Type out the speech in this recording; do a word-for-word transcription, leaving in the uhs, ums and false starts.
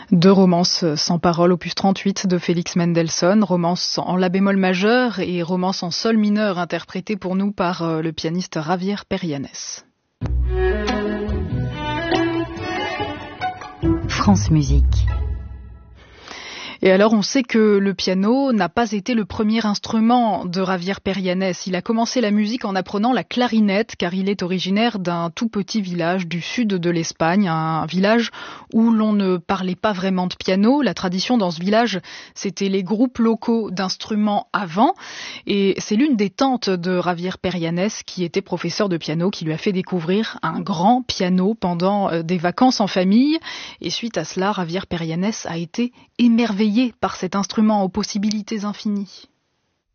Deux romances sans parole, opus trente-huit de Félix Mendelssohn, romance en la bémol majeur et romance en sol mineur interprétée pour nous par le pianiste Javier Perianes. France Musique. Et alors on sait que le piano n'a pas été le premier instrument de Javier Perianes. Il a commencé la musique en apprenant la clarinette car il est originaire d'un tout petit village du sud de l'Espagne, un village où l'on ne parlait pas vraiment de piano. La tradition dans ce village, c'était les groupes locaux d'instruments avant. Et c'est l'une des tantes de Javier Perianes qui était professeur de piano qui lui a fait découvrir un grand piano pendant des vacances en famille. Et suite à cela, Javier Perianes a été émerveillé par cet instrument aux possibilités infinies.